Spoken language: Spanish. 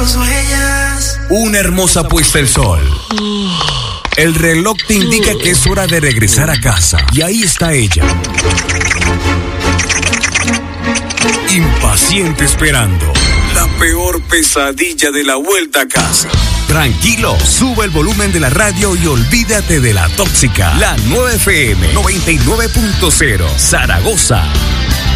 tus huellas. Una hermosa puesta el sol. El reloj te indica que es hora de regresar a casa. Y ahí está ella, impaciente esperando. La peor pesadilla de la vuelta a casa. Tranquilo, sube el volumen de la radio y olvídate de la tóxica. La 9FM 99.0 Zaragoza.